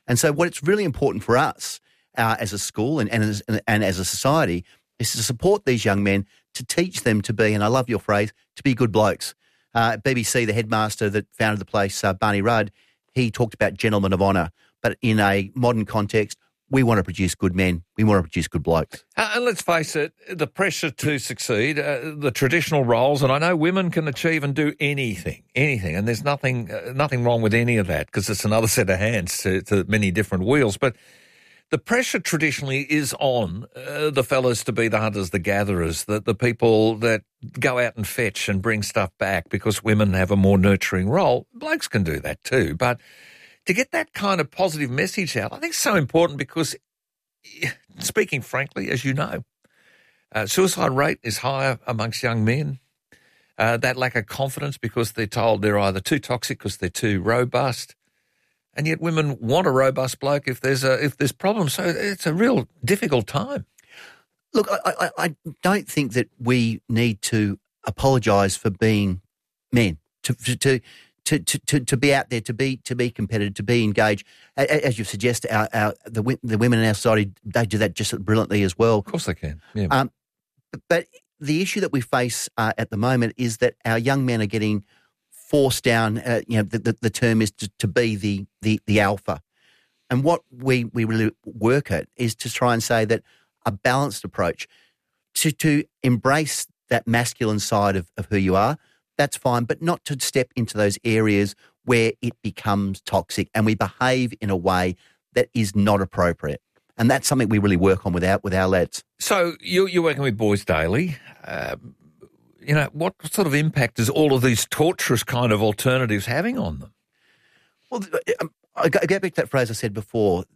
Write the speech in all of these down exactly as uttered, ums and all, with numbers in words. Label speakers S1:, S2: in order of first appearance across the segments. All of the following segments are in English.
S1: And so what it's really important for us uh, as a school and, and, as, and as a society is to support these young men, to teach them to be, and I love your phrase, to be good blokes. Uh, B B C, the headmaster that founded the place, uh, Barney Rudd, he talked about gentlemen of honour. But in a modern context, we want to produce good men. We want to produce good blokes.
S2: Uh, and let's face it, the pressure to succeed, uh, the traditional roles, and I know women can achieve and do anything, anything, and there's nothing uh, nothing wrong with any of that because it's another set of hands to, to many different wheels. But the pressure traditionally is on uh, the fellas to be the hunters, the gatherers, the, the people that go out and fetch and bring stuff back because women have a more nurturing role. Blokes can do that too, but to get that kind of positive message out, I think it's so important because, speaking frankly, as you know, uh, suicide rate is higher amongst young men. Uh, that lack of confidence because they're told they're either too toxic because they're too robust. And yet women want a robust bloke if there's a if there's problems. So it's a real difficult time.
S1: Look, I, I, I don't think that we need to apologise for being men, to to, to to to to be out there, to be to be competitive, to be engaged. As you suggest, our, our the the women in our society, they do that just brilliantly as well.
S2: Of course they can. Yeah.
S1: Um, but the issue that we face uh, at the moment is that our young men are getting forced down, uh, you know, the, the, the term is to, to be the, the the alpha. And what we, we really work at is to try and say that a balanced approach, to, to embrace that masculine side of, of who you are, that's fine, but not to step into those areas where it becomes toxic and we behave in a way that is not appropriate. And that's something we really work on with our, with our lads.
S2: So you're, you're working with boys daily. Uh, You know, what sort of impact is all of these torturous kind of alternatives having on them?
S1: Well, I go back to that phrase I said before.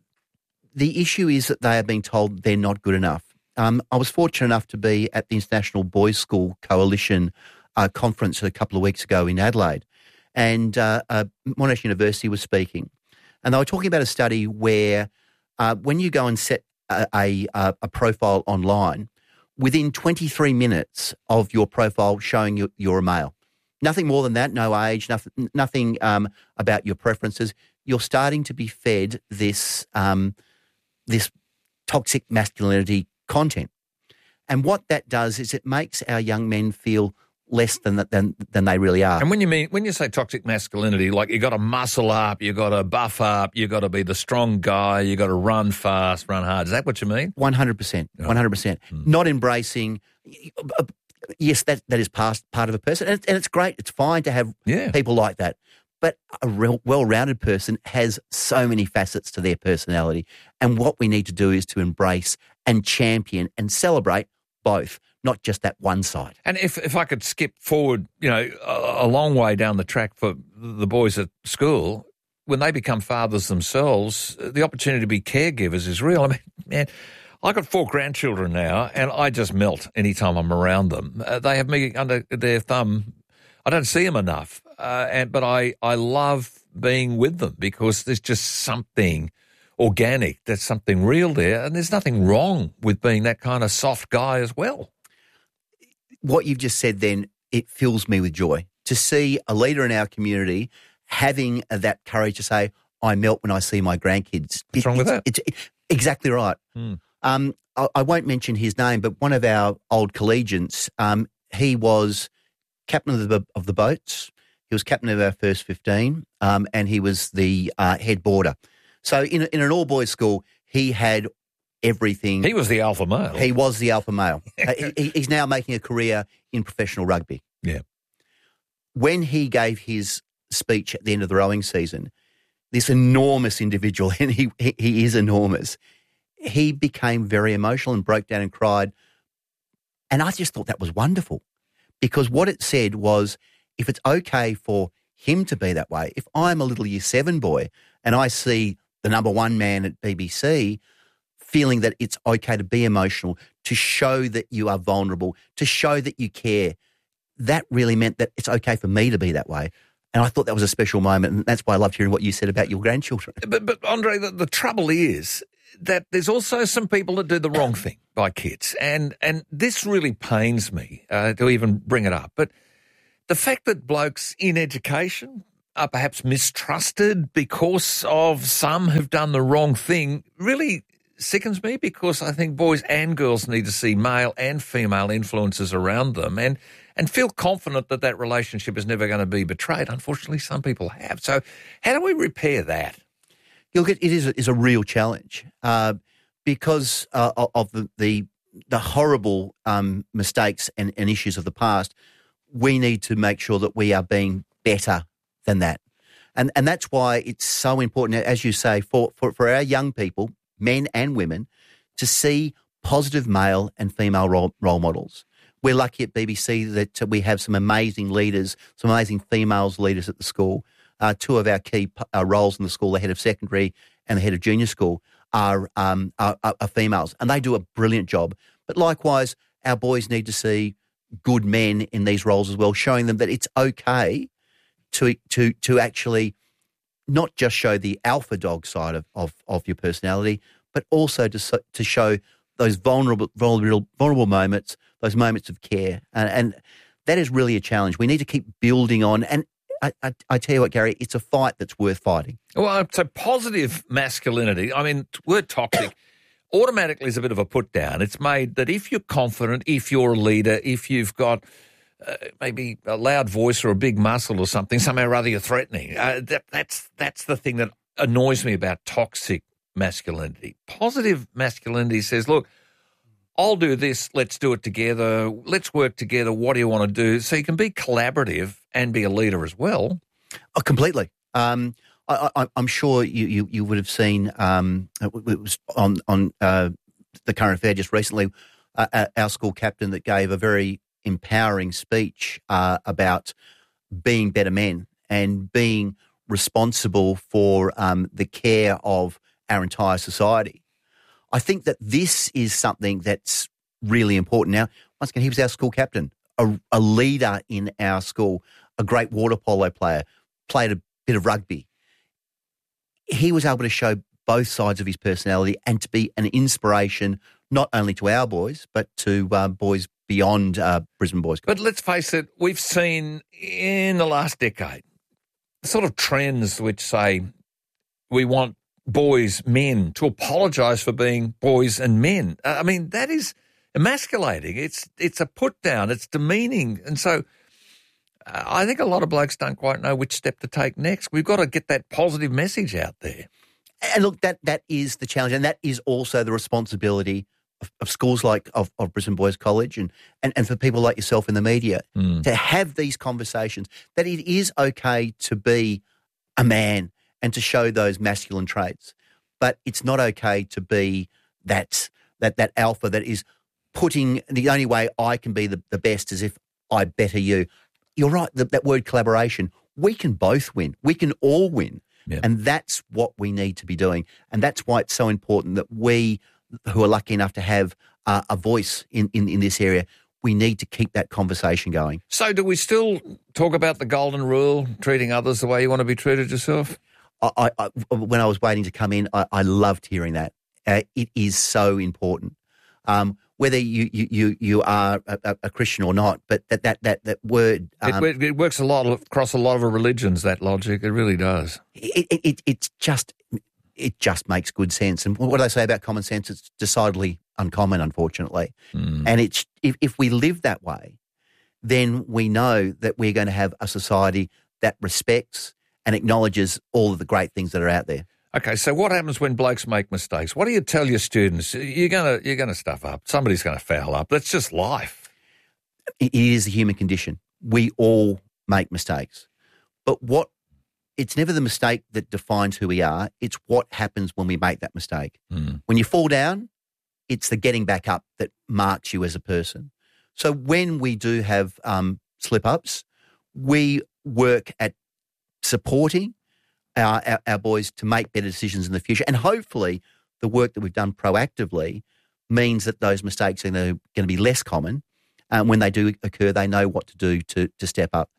S1: The issue is that they are being told they're not good enough. Um, I was fortunate enough to be at the International Boys School Coalition uh, conference a couple of weeks ago in Adelaide, and uh, uh, Monash University was speaking. And they were talking about a study where uh, when you go and set a, a, a profile online, within twenty-three minutes of your profile showing you, you're a male. Nothing more than that, no age, nothing, nothing um, about your preferences. You're starting to be fed this um, this toxic masculinity content. And what that does is it makes our young men feel less than than than they really are.
S2: And when you mean when you say toxic masculinity, like you got to muscle up, you got to buff up, you got to be the strong guy, you got to run fast, run hard. Is that what you mean?
S1: One hundred percent, one hundred percent. Not embracing. Yes, that that is part part of a person, and it's, and it's great. It's fine to have
S2: yeah.
S1: people like that. But a real well-rounded person has so many facets to their personality, and what we need to do is to embrace and champion and celebrate both, not just that one side.
S2: And if if I could skip forward, you know, a, a long way down the track for the boys at school, when they become fathers themselves, the opportunity to be caregivers is real. I mean, man, I've got four grandchildren now, and I just melt anytime I'm around them. Uh, they have me under their thumb. I don't see them enough, uh, and but I, I love being with them because there's just something organic, there's something real there, and there's nothing wrong with being that kind of soft guy as well.
S1: What you've just said then, it fills me with joy to see a leader in our community having that courage to say, I melt when I see my grandkids.
S2: What's
S1: it,
S2: wrong with that?
S1: It's, it's exactly right.
S2: Hmm.
S1: Um, I, I won't mention his name, but one of our old collegians, um, he was captain of the, of the boats. He was captain of our first fifteen, um, and he was the uh, head boarder. So in, a, in an all-boys school, he had everything.
S2: He was the alpha male.
S1: He was the alpha male. uh, he, he's now making a career in professional rugby.
S2: Yeah.
S1: When he gave his speech at the end of the rowing season, this enormous individual, and he, he, he is enormous, he became very emotional and broke down and cried. And I just thought that was wonderful because what it said was, if it's okay for him to be that way, if I'm a little year seven boy and I see the number one man at B B C feeling that it's okay to be emotional, to show that you are vulnerable, to show that you care, that really meant that it's okay for me to be that way. And I thought that was a special moment, and that's why I loved hearing what you said about your grandchildren.
S2: But, but Andre, the, the trouble is that there's also some people that do the wrong thing by kids, and and this really pains me uh, to even bring it up. But the fact that blokes in education are perhaps mistrusted because of some who've done the wrong thing really sickens me, because I think boys and girls need to see male and female influences around them and, and feel confident that that relationship is never going to be betrayed. Unfortunately, some people have. So how do we repair that?
S1: Look, it is a, is a real challenge uh, because uh, of the, the, the horrible um, mistakes and, and issues of the past. We need to make sure that we are being better than that. And and that's why it's so important, as you say, for, for, for our young people, men and women, to see positive male and female role, role models. We're lucky at B B C that we have some amazing leaders, some amazing females leaders at the school. Uh, two of our key uh, roles in the school, the head of secondary and the head of junior school, are, um, are, are females, and they do a brilliant job. But likewise, our boys need to see good men in these roles as well, showing them that it's okay to to to actually not just show the alpha dog side of, of, of your personality, but also to to show those vulnerable vulnerable vulnerable moments, those moments of care, and, and that is really a challenge. We need to keep building on. And I, I, I tell you what, Gary, it's a fight that's worth fighting.
S2: Well, so positive masculinity. I mean, word toxic. Automatically is a bit of a put down. It's made that if you're confident, if you're a leader, if you've got uh, maybe a loud voice or a big muscle or something, somehow or other you're threatening. Uh, that, that's that's the thing that annoys me about toxic masculinity. Positive masculinity says, look, I'll do this, let's do it together, let's work together, what do you want to do? So you can be collaborative and be a leader as well.
S1: Oh, completely. Um I, I, I'm sure you, you, you would have seen um, it was on on uh, the current affair just recently. Uh, our school captain that gave a very empowering speech uh, about being better men and being responsible for um, the care of our entire society. I think that this is something that's really important. Now, once again, he was our school captain, a, a leader in our school, a great water polo player, played a bit of rugby. He was able to show both sides of his personality and to be an inspiration not only to our boys but to uh, boys beyond uh, Brisbane Boys.
S2: But let's face it, we've seen in the last decade sort of trends which say we want boys, men, to apologise for being boys and men. I mean, that is emasculating. It's it's a put down. It's demeaning, and so. I think a lot of blokes don't quite know which step to take next. We've got to get that positive message out there.
S1: And look, that that is the challenge, and that is also the responsibility of, of schools like of, of Brisbane Boys College and, and, and for people like yourself in the media mm. to have these conversations, that it is okay to be a man and to show those masculine traits, but it's not okay to be that that that alpha that is putting the only way I can be the, the best is if I better you. You're right, the, that word collaboration, we can both win. We can all win. Yeah. And that's what we need to be doing. And that's why it's so important that we, who are lucky enough to have uh, a voice in, in, in this area, we need to keep that conversation going.
S2: So do we still talk about the golden rule, treating others the way you want to be treated yourself?
S1: I, I, when I was waiting to come in, I, I loved hearing that. Uh, it is so important. Um, whether you, you, you are a, a Christian or not, but that that that, that word...
S2: Um, it, it works a lot across a lot of religions, that logic. It really does.
S1: It, it, it, it's just, it just makes good sense. And what do they say about common sense? It's decidedly uncommon, unfortunately. Mm. And it's if, if we live that way, then we know that we're going to have a society that respects and acknowledges all of the great things that are out there.
S2: Okay, so what happens when blokes make mistakes? What do you tell your students? You're gonna you're gonna stuff up. Somebody's gonna foul up. That's just life.
S1: It is the human condition. We all make mistakes, but what? It's never the mistake that defines who we are. It's what happens when we make that mistake. Mm. When you fall down, it's the getting back up that marks you as a person. So when we do have um, slip ups, we work at supporting. Our, our, our boys to make better decisions in the future. And hopefully the work that we've done proactively means that those mistakes are going to be less common. Um, when they do occur, they know what to do to, to step up.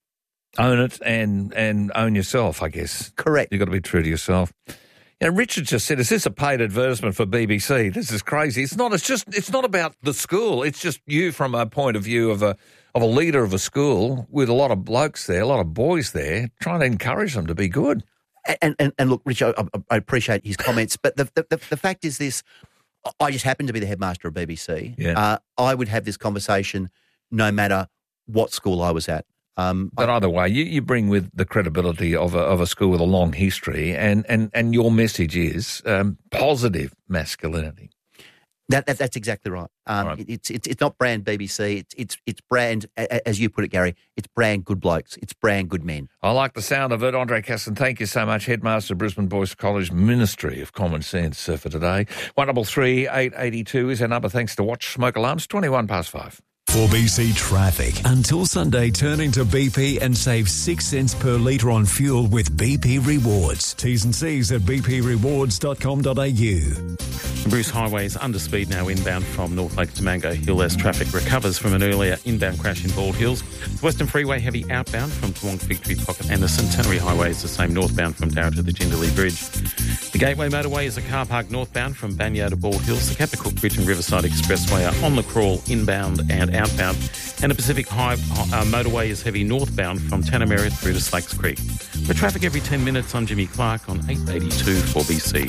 S2: Own it and and own yourself, I guess.
S1: Correct.
S2: You've got to be true to yourself. You know, Richard just said, is this a paid advertisement for B B C? This is crazy. It's not. It's just. It's not about the school. It's just you from a point of view of a of a leader of a school with a lot of blokes there, a lot of boys there, trying to encourage them to be good.
S1: And and, and look, Rich, I, I appreciate his comments, but the, the the fact is this: I just happen to be the headmaster of B B C.
S2: Yeah.
S1: Uh, I would have this conversation no matter what school I was at. Um,
S2: but either way, you, you bring with the credibility of a, of a school with a long history, and, and, and your message is um, positive masculinity.
S1: That, that that's exactly right. Um,
S2: right.
S1: It, it's it's it's not brand B B C. It's it's it's brand, as you put it, Gary. It's brand good blokes. It's brand good men.
S2: I like the sound of it. Andre Casson, thank you so much, Headmaster of Brisbane Boys College, Ministry of Common Sense uh, for today. One double three eight eighty two is our number. Thanks to Watch Smoke Alarms. Twenty one past five.
S3: four B C traffic. Until Sunday, turn into B P and save six cents per litre on fuel with B P Rewards. T's and C's at b p rewards dot com dot a u.
S4: Bruce Highway is under speed now inbound from North Lake to Mango Hill as traffic recovers from an earlier inbound crash in Bald Hills. The Western Freeway heavy outbound from Toowong Fig Tree Pocket, and the Centenary Highway is the same northbound from Darra to the Jindalee Bridge. The Gateway Motorway is a car park northbound from Banyah to Bald Hills. The Capicook Bridge and Riverside Expressway are on the crawl inbound and outbound, and the Pacific High uh, Motorway is heavy northbound from Tanamera through to Slacks Creek. For traffic every ten minutes, I'm Jimmy Clark on eight eighty-two four B C.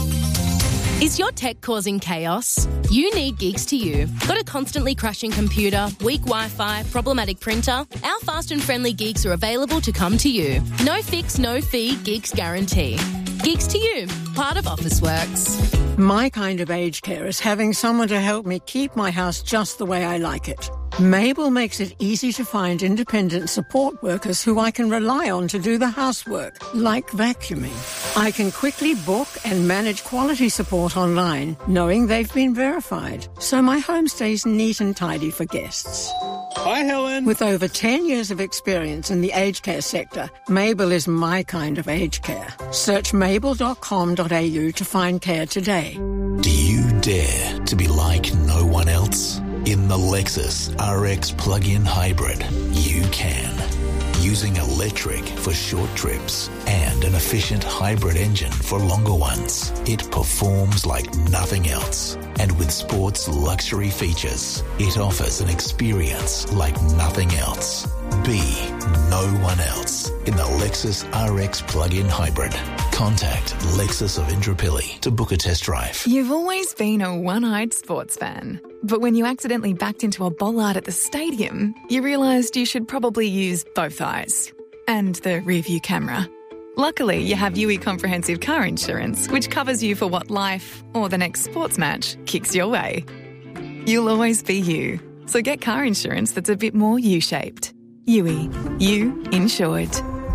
S5: Is your tech causing chaos? You need Geeks to You. Got a constantly crashing computer, weak Wi-Fi, problematic printer? Our fast and friendly Geeks are available to come to you. No fix, no fee, Geeks guarantee. Geeks to You, part of Officeworks.
S6: My kind of aged care is having someone to help me keep my house just the way I like it. Mabel makes it easy to find independent support workers who I can rely on to do the housework, like vacuuming. I can quickly book and manage quality support online, knowing they've been verified, so my home stays neat and tidy for guests.
S7: Hi, Helen.
S6: With over ten years of experience in the aged care sector, Mabel is my kind of aged care. Search mabel dot com dot a u to find care today.
S3: Do you dare to be like no one else? In the Lexus R X plug-in hybrid, you can. Using electric for short trips and an efficient hybrid engine for longer ones, it performs like nothing else. And with sports luxury features, it offers an experience like nothing else. Be no one else in the Lexus R X plug-in hybrid. Contact Lexus of Indooroopilly to book a test drive.
S8: You've always been a one-eyed sports fan, but when you accidentally backed into a bollard at the stadium, you realised you should probably use both eyes and the rear-view camera. Luckily, you have U E Comprehensive Car Insurance, which covers you for what life or the next sports match kicks your way. You'll always be you, so get car insurance that's a bit more U-shaped. U E. You insured.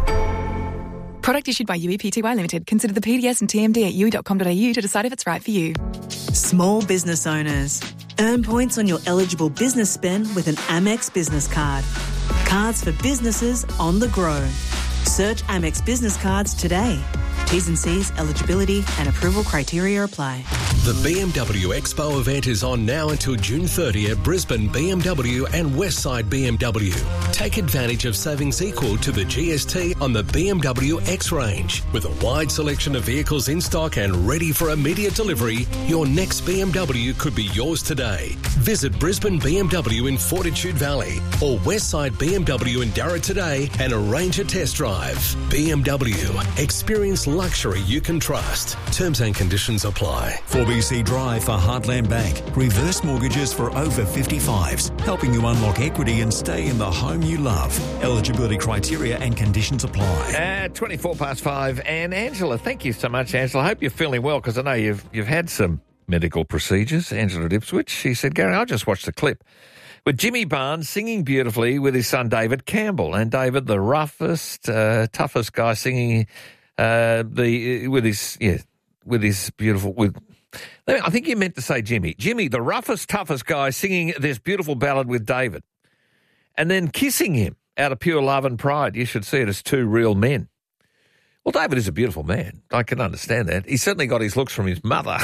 S8: Product issued by U E Pty Limited. Consider the P D S and T M D at u e dot com dot a u to decide if it's right for you.
S9: Small business owners. Earn points on your eligible business spend with an Amex business card. Cards for businesses on the grow. Search Amex Business Cards today. T's and C's, eligibility and approval criteria apply.
S10: The B M W Expo event is on now until June thirtieth at Brisbane B M W and Westside B M W. Take advantage of savings equal to the G S T on the B M W X range. With a wide selection of vehicles in stock and ready for immediate delivery, your next B M W could be yours today. Visit Brisbane B M W in Fortitude Valley or Westside B M W in Darra today and arrange a test drive. B M W. Experience luxury you can trust. Terms and conditions apply.
S3: four B C Drive for Heartland Bank. Reverse mortgages for over fifty-fives, helping you unlock equity and stay in the home you love. Eligibility criteria and conditions apply.
S2: At twenty-four past five, and Angela, thank you so much, Angela. I hope you're feeling well, because I know you've you've had some medical procedures. Angela at Ipswich, she said, Gary, I just watched the clip with Jimmy Barnes singing beautifully with his son David Campbell, and David, the roughest, uh, toughest guy, singing uh, the with his yeah with his beautiful with. I think you meant to say Jimmy. Jimmy, the roughest, toughest guy, singing this beautiful ballad with David, and then kissing him out of pure love and pride. You should see it as two real men. Well, David is a beautiful man. I can understand that. He certainly got his looks from his mother.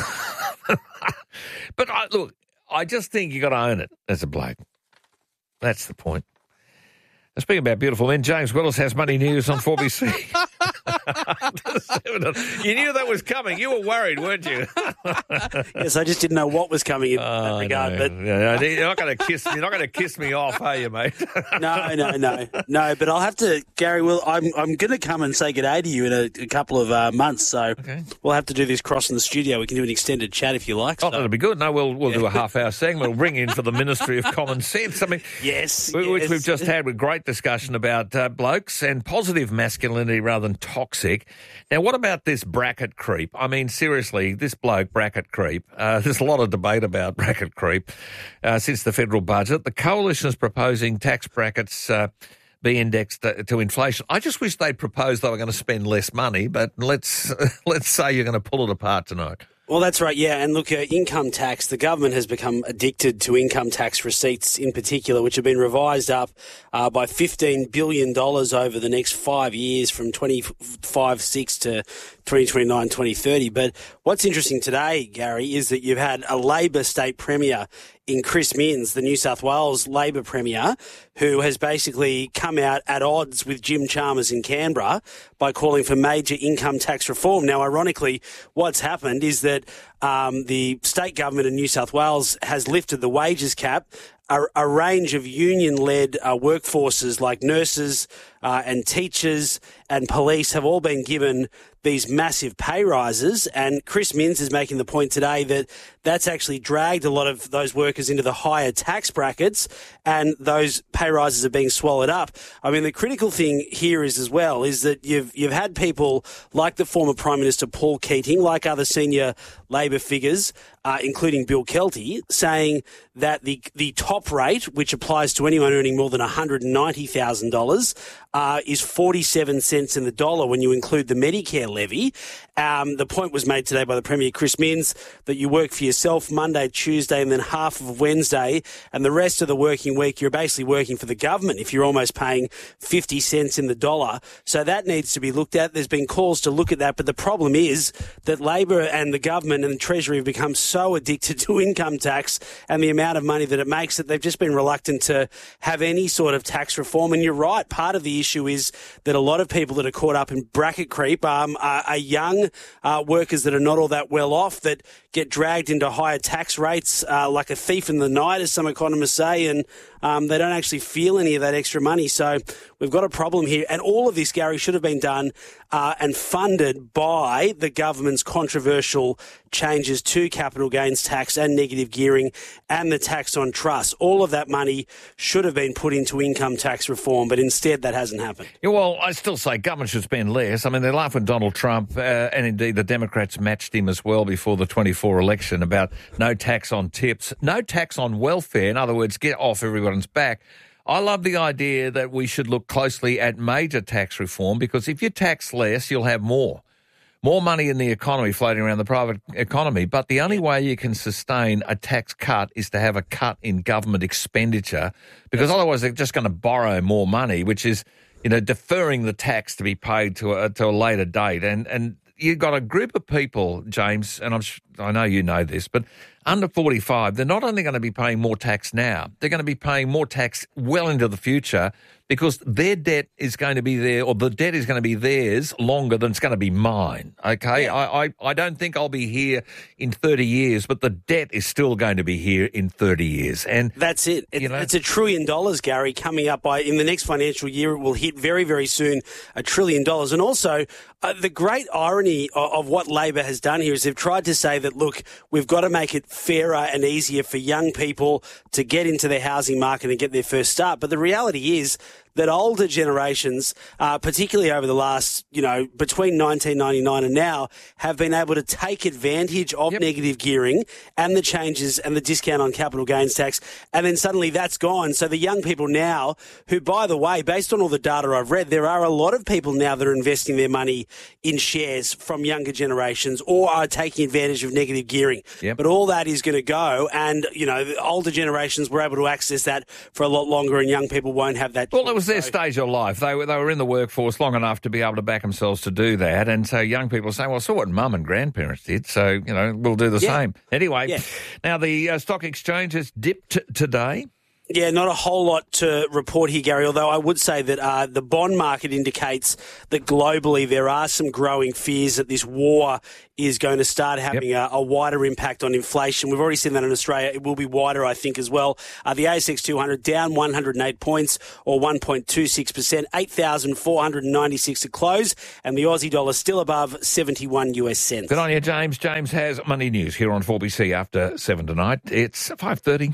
S2: But I, look, I just think you got to own it as a bloke. That's the point. Speaking about beautiful men, James Willis has Money News on four B C. You knew that was coming. You were worried, weren't you?
S7: Yes, I just didn't know what was coming in
S2: oh,
S7: that regard.
S2: No.
S7: But
S2: yeah, you're not going to kiss. You're not going to kiss me off, are you, mate?
S7: no, no, no, no. But I'll have to, Gary. Well, I'm I'm going to come and say good day to you in a, a couple of uh, months. So
S2: okay.
S7: We'll have to do this cross in the studio. We can do an extended chat if you like.
S2: Oh,
S7: so.
S2: that'll be good. No, we'll we'll yeah. do a half hour segment. We'll bring in for the Ministry of Common Sense. I mean,
S7: yes,
S2: which
S7: yes.
S2: we've just had with great discussion about uh, blokes and positive masculinity rather than toxic. Now, what about this bracket creep? I mean, seriously, this bloke bracket creep. Uh, there's a lot of debate about bracket creep uh, since the federal budget. The coalition is proposing tax brackets uh, be indexed to inflation. I just wish they'd proposed they were going to spend less money, but let's let's say you're going to pull it apart tonight.
S7: Well, that's right, yeah. And look, uh, income tax, the government has become addicted to income tax receipts in particular, which have been revised up uh, by fifteen billion dollars over the next five years from twenty-five six to twenty twenty-nine, twenty thirty. But what's interesting today, Gary, is that you've had a Labor state premier in Chris Minns, the New South Wales Labor Premier, who has basically come out at odds with Jim Chalmers in Canberra by calling for major income tax reform. Now, ironically, what's happened is that um, the state government in New South Wales has lifted the wages cap. A, a range of union-led uh, workforces like nurses uh, and teachers and police have all been given these massive pay rises, and Chris Minns is making the point today that that's actually dragged a lot of those workers into the higher tax brackets, and those pay rises are being swallowed up. I mean, the critical thing here is as well is that you've you've had people like the former Prime Minister Paul Keating, like other senior Labor figures, uh, including Bill Kelty, saying that the the top rate, which applies to anyone earning more than one hundred ninety thousand dollars, uh, is forty-seven cents in the dollar when you include the Medicare levy. Um, the point was made today by the Premier, Chris Minns, that you work for yourself Monday, Tuesday, and then half of Wednesday, and the rest of the working week you're basically working for the government if you're almost paying fifty cents in the dollar. So that needs to be looked at. There's been calls to look at that, but the problem is that Labor and the government and the Treasury have become so addicted to income tax and the amount of money that it makes that they've just been reluctant to have any sort of tax reform. And you're right, part of the issue is that a lot of people that are caught up in bracket creep um, are, are young uh, workers that are not all that well off, that get dragged into higher tax rates uh, like a thief in the night, as some economists say, and um, they don't actually feel any of that extra money. So we've got a problem here. And all of this, Gary, should have been done uh, and funded by the government's controversial changes to capital gains tax and negative gearing and the tax on trust. All of that money should have been put into income tax reform, but instead that hasn't happened.
S2: Yeah, well, I still say government should spend less. I mean, they laugh at Donald Trump, uh, and indeed the Democrats matched him as well before the twenty-four election about no tax on tips, no tax on welfare. In other words, get off everyone's back. I love the idea that we should look closely at major tax reform, because if you tax less, you'll have more. More money in the economy floating around the private economy. But the only way you can sustain a tax cut is to have a cut in government expenditure, because otherwise they're just going to borrow more money, which is, you know, deferring the tax to be paid to a, to a later date. And, and you've got a group of people, James, and I'm, I know you know this, but under forty-five, they're not only going to be paying more tax now, they're going to be paying more tax well into the future, because their debt is going to be there, or the debt is going to be theirs longer than it's going to be mine, okay? Yeah. I, I, I don't think I'll be here in thirty years, but the debt is still going to be here in thirty years. And
S7: that's it. it
S2: you know,
S7: it's a trillion dollars, Gary, coming up by in the next financial year. It will hit very, very soon a trillion dollars. And also, uh, the great irony of, of what Labor has done here is they've tried to say that, look, we've got to make it fairer and easier for young people to get into the housing market and get their first start. But the reality is that older generations, uh, particularly over the last, you know, between nineteen ninety-nine and now, have been able to take advantage of yep. negative gearing and the changes and the discount on capital gains tax. And then suddenly that's gone. So the young people now, who, by the way, based on all the data I've read, there are a lot of people now that are investing their money in shares from younger generations or are taking advantage of negative gearing.
S2: Yep.
S7: But all that is going to go. And, you know, the older generations were able to access that for a lot longer, and young people won't have that.
S2: Well, it was their stage of life. They were, they were in the workforce long enough to be able to back themselves to do that. And so young people are saying, well, I saw what mum and grandparents did, so, you know, we'll do the
S7: yeah.
S2: same. Anyway,
S7: yeah.
S2: now the uh, stock exchange has dipped t- today.
S7: Yeah, not a whole lot to report here, Gary, although I would say that uh, the bond market indicates that globally there are some growing fears that this war is going to start having yep. a, a wider impact on inflation. We've already seen that in Australia. It will be wider, I think, as well. Uh, the A S X two hundred down one hundred eight points or one point two six percent, eight thousand four hundred ninety-six to close, and the Aussie dollar still above seventy-one US cents.
S2: Good on you, James. James has Money News here on four B C after seven tonight. It's five thirty.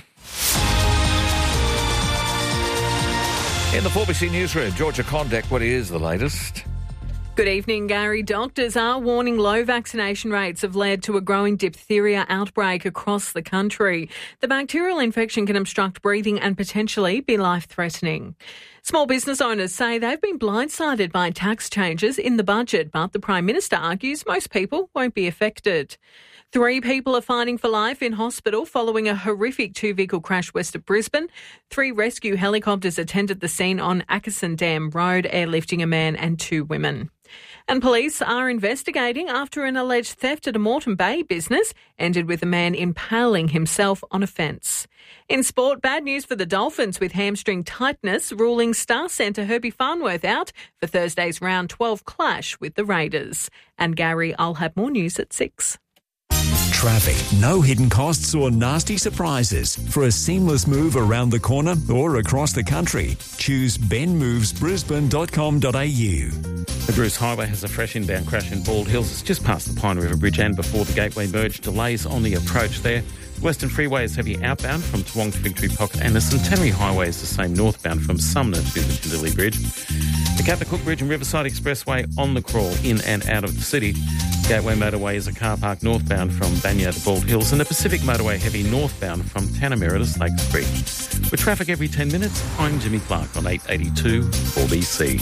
S2: In the four B C newsroom, Georgia Condek, what is the latest?
S11: Good evening, Gary. Doctors are warning low vaccination rates have led to a growing diphtheria outbreak across the country. The bacterial infection can obstruct breathing and potentially be life-threatening. Small business owners say they've been blindsided by tax changes in the budget, but the Prime Minister argues most people won't be affected. Three people are fighting for life in hospital following a horrific two-vehicle crash west of Brisbane. Three rescue helicopters attended the scene on Ackerson Dam Road, airlifting a man and two women. And police are investigating after an alleged theft at a Moreton Bay business ended with a man impaling himself on a fence. In sport, bad news for the Dolphins with hamstring tightness, ruling star centre Herbie Farnworth out for Thursday's round twelve clash with the Raiders. And Gary, I'll have more news at six.
S12: Traffic, no hidden costs or nasty surprises. For a seamless move around the corner or across the country, choose ben moves brisbane dot com dot a u.
S4: The Bruce Highway has a fresh inbound crash in Bald Hills. It's just past the Pine River Bridge and before the Gateway merge. Delays on the approach there. Western Freeway is heavy outbound from Toowong to Victory Pocket, and the Centenary Highway is the same northbound from Sumner to the Chindley Bridge. The Captain Cook Bridge and Riverside Expressway on the crawl in and out of the city. Gateway Motorway is a car park northbound from Banya to Bald Hills, and the Pacific Motorway heavy northbound from Tanamera to Snakes Creek. With traffic every ten minutes, I'm Jimmy Clark on eight eighty-two four B C.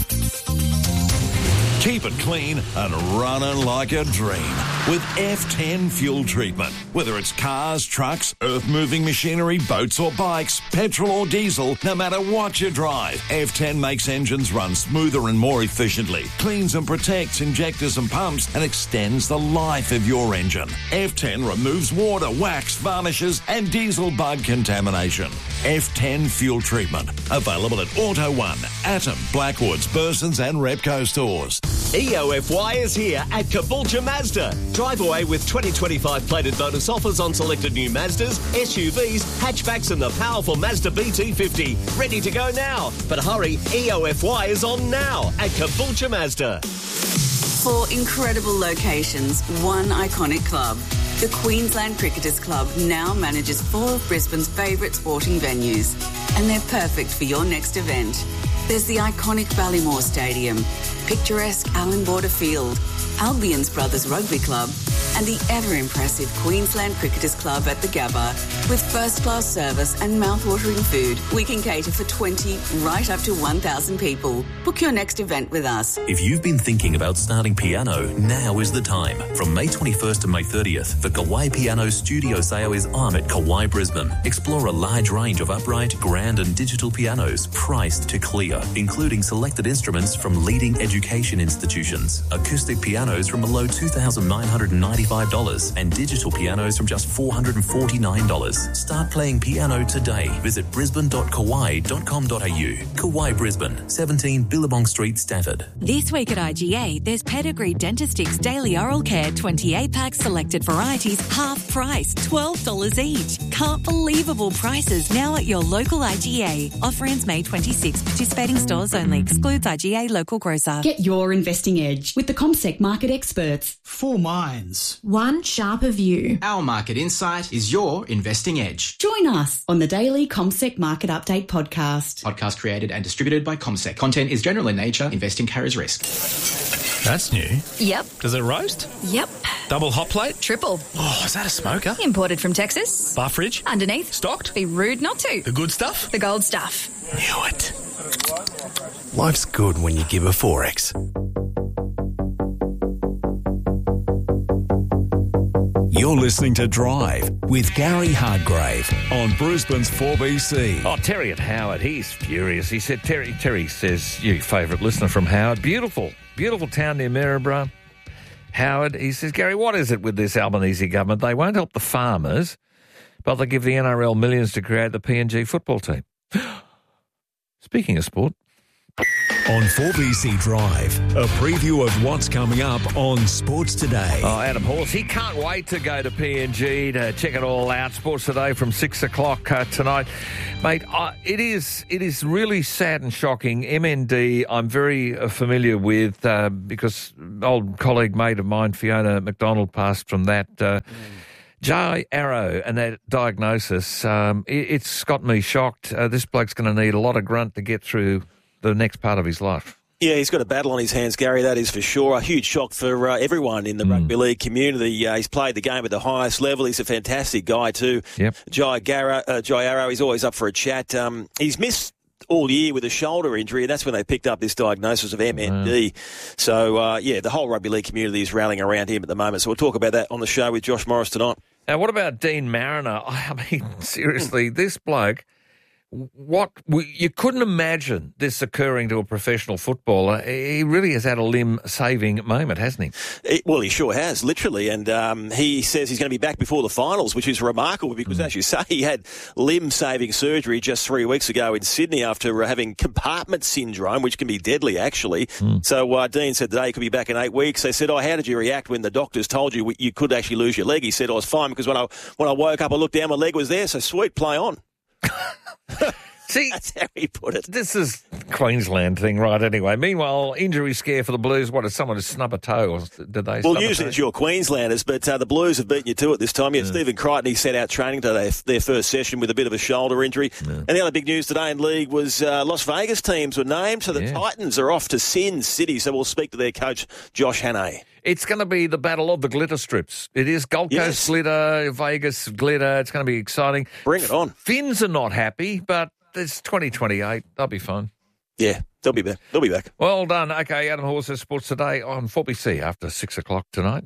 S13: Keep it clean and running like a dream with F ten fuel treatment. Whether it's cars, trucks, earth-moving machinery, boats or bikes, petrol or diesel, no matter what you drive, F ten makes engines run smoother and more efficiently, cleans and protects injectors and pumps, and extends the life of your engine. F ten removes water, wax, varnishes and diesel bug contamination. F ten fuel treatment. Available at Auto One, Atom, Blackwoods, Burson's and Repco stores.
S14: E O F Y is here at Caboolture Mazda. Drive away with twenty twenty-five plated bonus offers on selected new Mazdas, S U Vs, hatchbacks and the powerful Mazda B T fifty. Ready to go now. But hurry, E O F Y is on now at Caboolture Mazda.
S15: Four incredible locations, one iconic club. The Queensland Cricketers Club now manages four of Brisbane's favourite sporting venues, and they're perfect for your next event. There's the iconic Ballymore Stadium, picturesque Allan Border Field, Albion's Brothers Rugby Club, and the ever-impressive Queensland Cricketers Club at the Gabba. With first-class service and mouth-watering food, we can cater for twenty, right up to one thousand people. Book your next event with us.
S16: If you've been thinking about starting piano, now is the time. From May twenty-first to May thirtieth, the Kauai Piano Studio Sale is on at Kauai Brisbane. Explore a large range of upright, grand and digital pianos priced to clear, including selected instruments from leading education institutions, acoustic pianos from below two thousand nine hundred ninety-five dollars and digital pianos from just four hundred forty-nine dollars. Start playing piano today. Visit brisbane dot kauai dot com dot a u. Kauai Brisbane, seventeen Billabong Street, Stafford.
S17: This week at I G A, there's Pedigree Dentistix Daily Oral Care twenty-eight pack selected varieties, half price, twelve dollars each. Can't believable prices now at your local I G A. Offer ends May twenty-sixth. Participating stores only. Excludes I G A local grocer.
S18: Get your investing edge with the CommSec market experts.
S19: Four minds.
S18: One sharper view.
S19: Our market insight is your investing edge.
S18: Join us on the daily CommSec Market Update podcast.
S19: Podcast created and distributed by CommSec. Content is general in nature. Investing carries risk.
S20: That's new.
S21: Yep.
S20: Does it roast?
S21: Yep.
S20: Double hot plate?
S21: Triple.
S20: Oh, is that a smoker?
S21: Imported from Texas.
S20: Bar fridge?
S21: Underneath.
S20: Stocked?
S21: Be rude not to.
S20: The good stuff?
S21: The gold stuff.
S20: Knew it.
S3: Life's good when you give a Forex. You're listening to Drive with Gary Hardgrave on Brisbane's four B C.
S2: Oh, Terry at Howard, he's furious. He said, Terry, Terry says, your favourite listener from Howard, beautiful, beautiful town near Maryborough. Howard, he says, Gary, what is it with this Albanese government? They won't help the farmers, but they give the N R L millions to create the P N G football team. Speaking of sport.
S12: On four B C Drive, a preview of what's coming up on Sports Today.
S2: Oh, Adam Horse, he can't wait to go to P N G to check it all out. Sports Today from six o'clock uh, tonight. Mate, uh, it is it is really sad and shocking. M N D, I'm very uh, familiar with uh, because old colleague, mate of mine, Fiona McDonald, passed from that. Uh, mm. Jai Arrow and that diagnosis, um, it, it's got me shocked. Uh, this bloke's going to need a lot of grunt to get through the next part of his life.
S1: Yeah, he's got a battle on his hands, Gary, that is for sure. A huge shock for uh, everyone in the mm. rugby league community. Uh, he's played the game at the highest level. He's a fantastic guy too.
S2: Yep.
S1: Jai, Garra, uh, Jai Arrow, he's always up for a chat. Um, he's missed all year with a shoulder injury, and that's when they picked up this diagnosis of M N D. Wow. So, uh, yeah, the whole rugby league community is rallying around him at the moment. So we'll talk about that on the show with Josh Morris tonight.
S2: Now, what about Dean Mariner? I mean, seriously, this bloke... What you couldn't imagine this occurring to a professional footballer. He really has had a limb-saving moment, hasn't he?
S1: It, well, he sure has, literally. And um, he says he's going to be back before the finals, which is remarkable because, mm. as you say, he had limb-saving surgery just three weeks ago in Sydney after having compartment syndrome, which can be deadly, actually. Mm. So uh, Dean said today he could be back in eight weeks. They said, "Oh, how did you react when the doctors told you you could actually lose your leg?" He said, "I was fine because when I when I woke up, I looked down, my leg was there. So sweet, play on."
S2: See,
S1: that's how he put it.
S2: This is Queensland thing, right? Anyway, meanwhile, injury scare for the Blues. What, did someone just snub a toe, or did they?
S1: Well, usually it's your Queenslanders, but uh, the Blues have beaten you to it this time. Yeah, yeah. Stephen Crichton, he set out training to their, their first session with a bit of a shoulder injury. Yeah. And the other big news today in league was uh, Las Vegas teams were named, so the yeah. Titans are off to Sin City. So we'll speak to their coach, Josh Hannay.
S2: It's going to be the battle of the glitter strips. It is Gold Coast yes. glitter, Vegas glitter. It's going to be exciting.
S1: Bring it on.
S2: Finns are not happy, but it's twenty twenty-eight. They'll be fun.
S1: Yeah, they'll be back. They'll be back.
S2: Well done. Okay, Adam Horse, Sports Today on four B C after six o'clock tonight.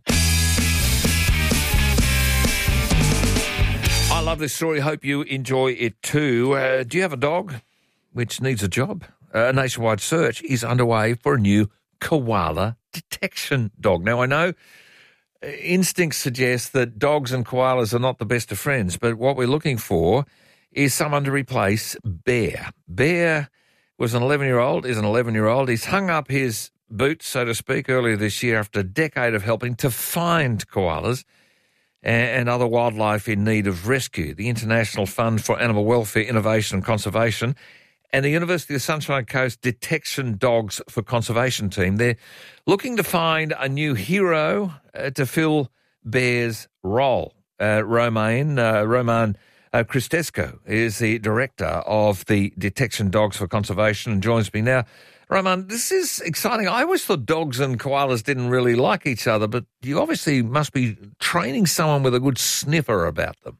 S2: I love this story. Hope you enjoy it too. Uh, do you have a dog which needs a job? Uh, a nationwide search is underway for a new koala detection dog. Now, I know instincts suggest that dogs and koalas are not the best of friends, but what we're looking for is someone to replace Bear. Bear was an eleven-year-old, is an eleven-year-old. He's hung up his boots, so to speak, earlier this year after a decade of helping to find koalas and other wildlife in need of rescue. The International Fund for Animal Welfare, Innovation and Conservation and the University of Sunshine Coast Detection Dogs for Conservation team, they're looking to find a new hero uh, to fill Bear's role. Uh, Romain, uh, Roman uh, Cristesco is the director of the Detection Dogs for Conservation and joins me now. Roman, this is exciting. I always thought dogs and koalas didn't really like each other, but you obviously must be training someone with a good sniffer about them.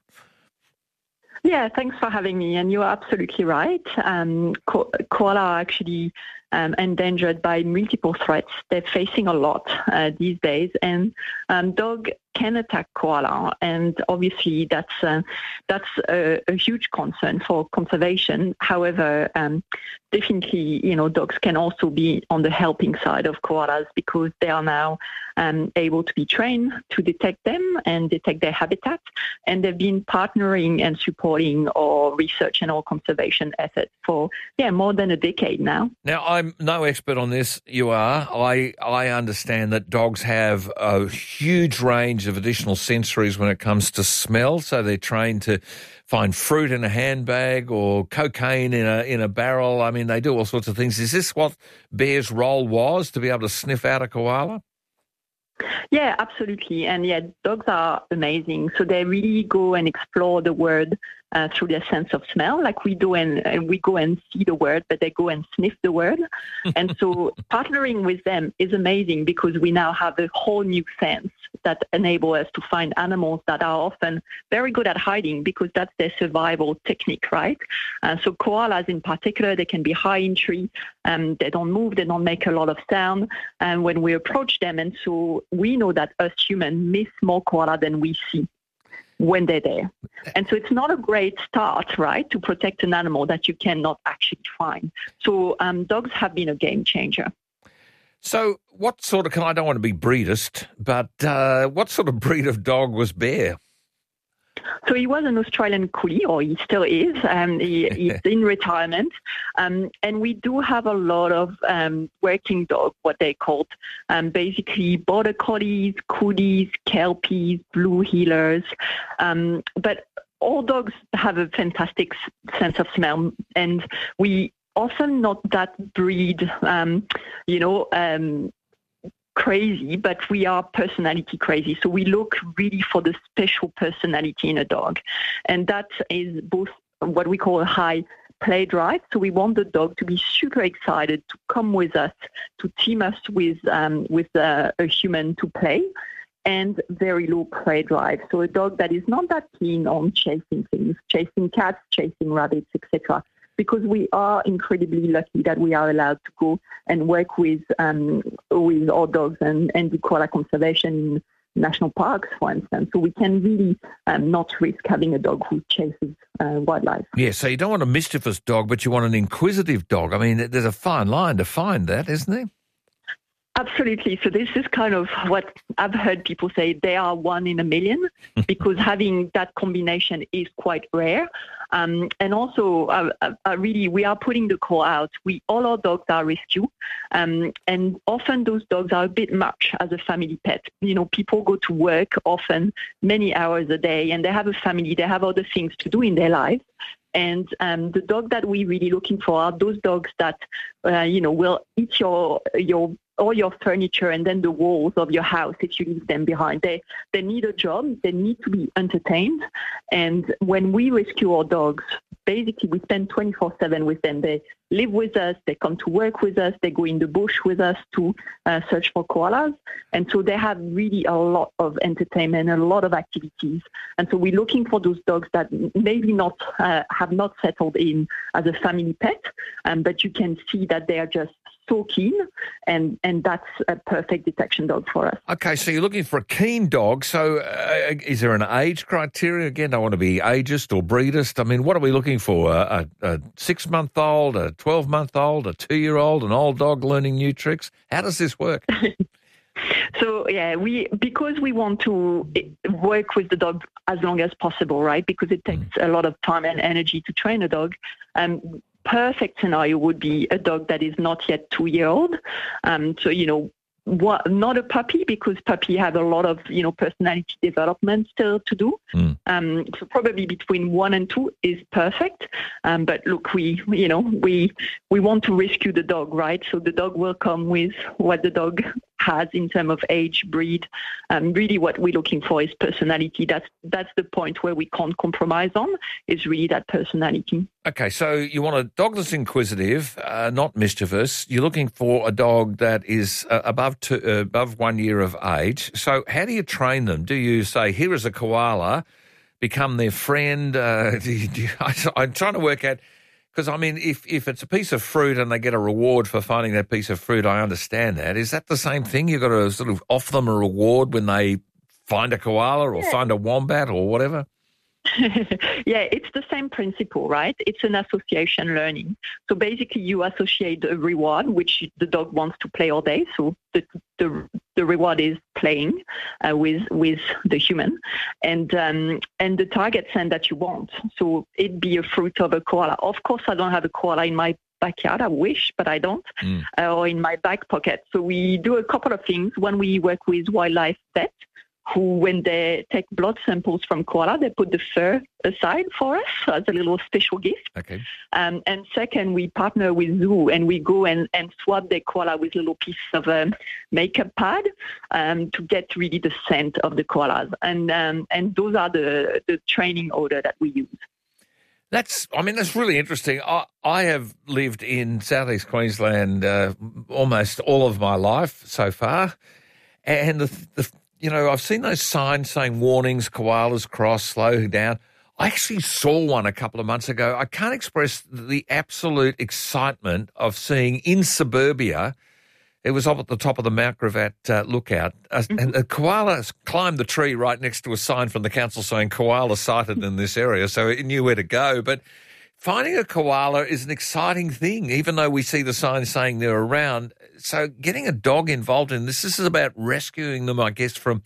S22: Yeah, thanks for having me. And you're absolutely right. Um, ko- koala are actually um, endangered by multiple threats. They're facing a lot uh, these days. And um, dog can attack koala. And obviously that's uh, that's a, a huge concern for conservation. However, um, definitely, you know, dogs can also be on the helping side of koalas because they are now um, able to be trained to detect them and detect their habitat. And they've been partnering and supporting our research and our conservation efforts for, yeah, more than a decade now.
S2: Now, I'm no expert on this. You are. I, I understand that dogs have a huge range of additional sensories when it comes to smell. So they're trained to find fruit in a handbag or cocaine in a in a barrel. I mean, they do all sorts of things. Is this what Bear's role was, to be able to sniff out a koala?
S22: Yeah, absolutely. And yeah, dogs are amazing. So they really go and explore the world uh, through their sense of smell. Like we do and, and we go and see the world, but they go and sniff the world. And so partnering with them is amazing because we now have a whole new sense that enable us to find animals that are often very good at hiding because that's their survival technique, right? Uh, so koalas in particular, they can be high in tree. Um, they don't move. They don't make a lot of sound. And when we approach them, and so we know that us humans miss more koala than we see when they're there. And so it's not a great start, right, to protect an animal that you cannot actually find. So um, dogs have been a game changer.
S2: So what sort of, I don't want to be breedist, but uh, what sort of breed of dog was Bear?
S22: So he was an Australian collie, or he still is. Um, he, he's in retirement. Um, and we do have a lot of um, working dogs, what they called, um, basically border collies, coolies, kelpies, blue heelers. Um, but all dogs have a fantastic sense of smell, and we often not that breed, um, you know, um, crazy, but we are personality crazy. So we look really for the special personality in a dog. And that is both what we call a high play drive. So we want the dog to be super excited to come with us, to team us with, um, with uh, a human to play, and very low play drive. So a dog that is not that keen on chasing things, chasing cats, chasing rabbits, et cetera. Because we are incredibly lucky that we are allowed to go and work with um, with our dogs and, and do koala conservation in national parks, for instance. So we can really um, not risk having a dog who chases uh, wildlife.
S2: Yeah, so you don't want a mischievous dog, but you want an inquisitive dog. I mean, there's a fine line to find that, isn't there?
S22: Absolutely. So this is kind of what I've heard people say, they are one in a million, because having that combination is quite rare. Um, and also, uh, uh, really, we are putting the call out. We all our dogs are rescue, um, and often those dogs are a bit much as a family pet. You know, people go to work often many hours a day, and they have a family. They have other things to do in their lives. And um, the dog that we're really looking for are those dogs that, uh, you know, will eat your your all your furniture and then the walls of your house if you leave them behind. They they need a job. They need to be entertained. And when we rescue our dogs, basically we spend twenty-four seven with them. They live with us. They come to work with us. They go in the bush with us to uh, search for koalas. And so they have really a lot of entertainment, a lot of activities. And so we're looking for those dogs that maybe not uh, have not settled in as a family pet, um, but you can see that they are just so keen, and, and that's a perfect detection dog for us.
S2: Okay, so you're looking for a keen dog. So uh, is there an age criteria? Again, I want to be ageist or breedist. I mean, what are we looking for? A, a, a six-month-old, a twelve-month-old, a two-year-old, an old dog learning new tricks? How does this work?
S22: So, yeah, we because we want to work with the dog as long as possible, right, because it takes mm. a lot of time and energy to train a dog. Um, perfect scenario would be a dog that is not yet two-year-old. Um, so, you know, what, not a puppy, because puppy have a lot of, you know, personality development still to do. Mm. Um, so probably between one and two is perfect. Um, but look, we, you know, we we want to rescue the dog, right? So the dog will come with what the dog has in terms of age, breed. Um, really what we're looking for is personality. That's that's the point where we can't compromise on, is really that personality.
S2: Okay, so you want a dog that's inquisitive, uh, not mischievous. You're looking for a dog that is uh, above two, uh, above one year of age. So how do you train them? Do you say, here is a koala, become their friend? Uh, do you, do you, I, I'm trying to work out, because, I mean, if, if it's a piece of fruit and they get a reward for finding that piece of fruit, I understand that. Is that the same thing? You've got to sort of offer them a reward when they find a koala or yeah. find a wombat or whatever?
S22: Yeah, it's the same principle, right? It's an association learning. So basically you associate a reward, which the dog wants to play all day. So the the, the reward is playing uh, with with the human, and um, and the target scent that you want. So it'd be a fruit of a koala. Of course, I don't have a koala in my backyard. I wish, but I don't, mm. uh, or in my back pocket. So we do a couple of things. One, we work with wildlife vets, who, when they take blood samples from koala, they put the fur aside for us as a little special gift.
S2: Okay.
S22: Um, and second, we partner with zoo, and we go and, and swab the koala with a little piece of a makeup pad um, to get really the scent of the koalas. And um, and those are the, the training order that we use.
S2: That's, I mean, that's really interesting. I, I have lived in southeast Queensland uh, almost all of my life so far, and the, the you know, I've seen those signs saying warnings, koalas cross, slow down. I actually saw one a couple of months ago. I can't express the absolute excitement of seeing in suburbia, it was up at the top of the Mount Gravatt uh, lookout, uh, mm-hmm. and a koala climbed the tree right next to a sign from the council saying koala sighted in this area, so it knew where to go. But finding a koala is an exciting thing, even though we see the signs saying they're around. So getting a dog involved in this, this is about rescuing them, I guess, from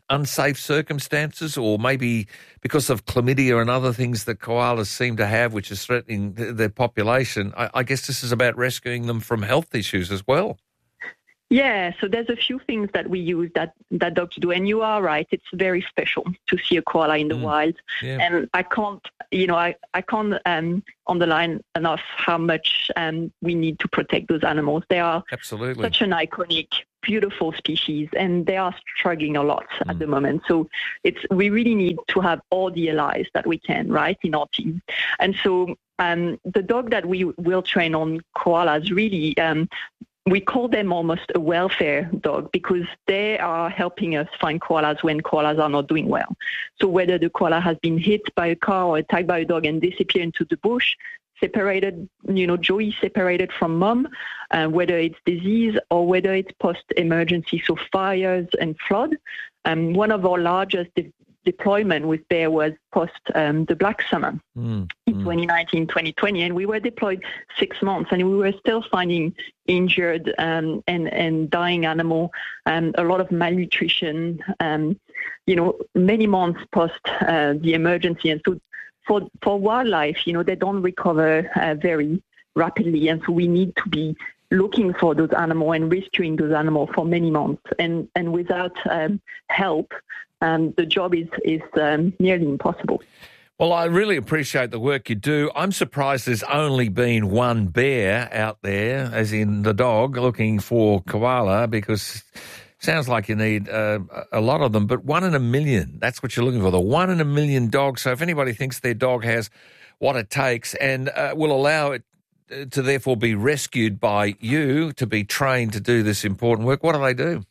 S2: unsafe circumstances, or maybe because of chlamydia and other things that koalas seem to have, which is threatening th- their population? I, I guess this is about rescuing them from health issues as well.
S22: Yeah, so there's a few things that we use that, that dogs do. And you are right, it's very special to see a koala in the mm. wild.
S2: Yeah.
S22: And I can't, you know, I, I can't um, underline enough how much um, we need to protect those animals. They are
S2: Absolutely.
S22: such an iconic, beautiful species, and they are struggling a lot mm. at the moment. So it's we really need to have all the allies that we can, right, in our team. And so um, the dog that we will train on koalas really... Um, we call them almost a welfare dog because they are helping us find koalas when koalas are not doing well. So whether the koala has been hit by a car or attacked by a dog and disappeared into the bush, separated, you know, Joey separated from mom, uh, whether it's disease or whether it's post-emergency, so fires and flood. Um, one of our largest de- deployment with Bear was post um, the Black Summer
S2: mm,
S22: in
S2: mm.
S22: twenty nineteen, twenty twenty, and we were deployed six months, and we were still finding injured um, and and dying animal, um, a lot of malnutrition, um, you know, many months post uh, the emergency, and so for for wildlife, you know, they don't recover uh, very rapidly, and so we need to be looking for those animals and rescuing those animals for many months, and and without um, help. Um, the job is, is um, nearly impossible.
S2: Well, I really appreciate the work you do. I'm surprised there's only been one bear out there, as in the dog, looking for koala, because it sounds like you need uh, a lot of them, but one in a million, that's what you're looking for, the one in a million dogs. So if anybody thinks their dog has what it takes and uh, will allow it to therefore be rescued by you, to be trained to do this important work, what do they do?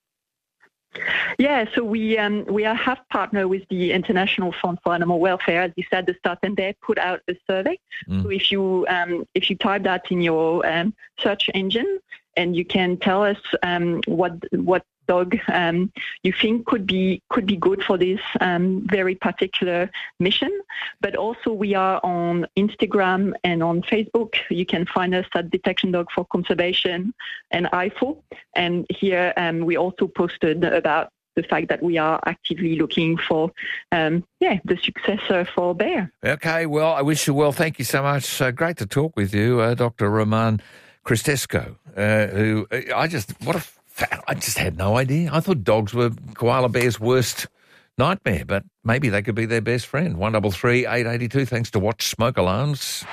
S22: Yeah, so we um, we are half partner with the International Fund for Animal Welfare, as you said at the start, and they put out a survey. Mm. So if you um, if you type that in your um, search engine, and you can tell us um, what what dog um, you think could be could be good for this um, very particular mission. But also we are on Instagram and on Facebook. You can find us at Detection Dog for Conservation and I F O. And here um, we also posted about the fact that we are actively looking for, um, yeah, the successor for Bear.
S2: Okay, well, I wish you well. Thank you so much. Uh, great to talk with you, uh, Doctor Roman Cristesco, uh, who I just, what a I just had no idea. I thought dogs were koala bears' worst nightmare, but maybe they could be their best friend. one double three eight eight two, thanks to Watch Smoke Alarms.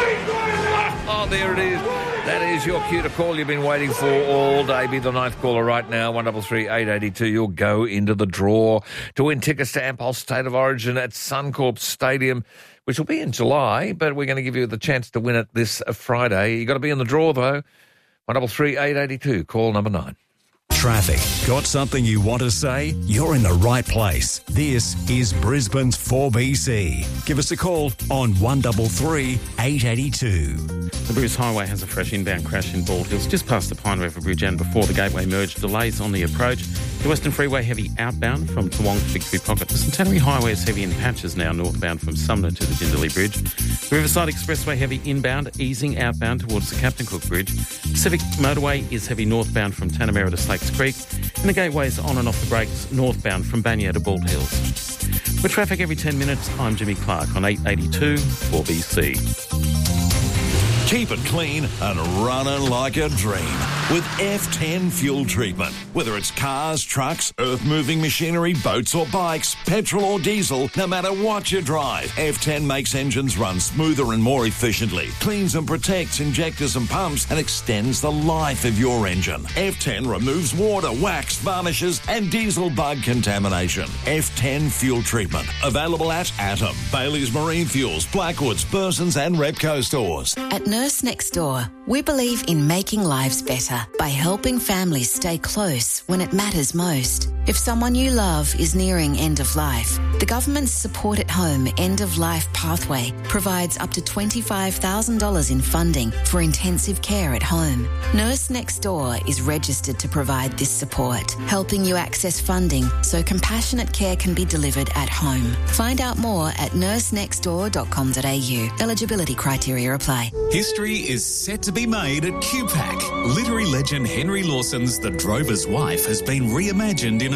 S2: Oh, there it is. That is your cue to call you've been waiting for all day. Be the ninth caller right now, one double three eight eight two. You'll go into the draw to win tickets to Ampol State of Origin at Suncorp Stadium, which will be in July, but we're going to give you the chance to win it this Friday. You've got to be in the draw, though. one double three eight eight two, call number nine.
S12: Traffic. Got something you want to say? You're in the right place. This is Brisbane's four B C. Give us a call on one double three eight eight two.
S4: The Bruce Highway has a fresh inbound crash in Bald Hills just past the Pine River Bridge and before the Gateway merge. Delays on the approach. The Western Freeway heavy outbound from Toowong to Victory Pocket. The Centenary Highway is heavy in patches now northbound from Sumner to the Jindalee Bridge. The Riverside Expressway heavy inbound, easing outbound towards the Captain Cook Bridge. Pacific Motorway is heavy northbound from Tanamera to Slakes Creek. And the Gateway's on and off the brakes northbound from Banya to Bald Hills. With traffic every ten minutes, I'm Jimmy Clark on eight eighty-two four B C.
S13: Keep it clean and running like a dream with F ten fuel treatment. Whether it's cars, trucks, earth-moving machinery, boats or bikes, petrol or diesel, no matter what you drive, F ten makes engines run smoother and more efficiently, cleans and protects injectors and pumps, and extends the life of your engine. F ten removes water, wax, varnishes and diesel bug contamination. F ten fuel treatment. Available at Atom, Bailey's Marine Fuels, Blackwoods, Burson's and Repco stores.
S17: At Nurse Next Door, we believe in making lives better by helping families stay close when it matters most. If someone you love is nearing end of life, the government's Support at Home End of Life Pathway provides up to twenty-five thousand dollars in funding for intensive care at home. Nurse Next Door is registered to provide this support, helping you access funding so compassionate care can be delivered at home. Find out more at nurse next door dot com dot a u. Eligibility criteria apply.
S5: History is set to be made at Q PAC. Literary legend Henry Lawson's The Drover's Wife has been reimagined in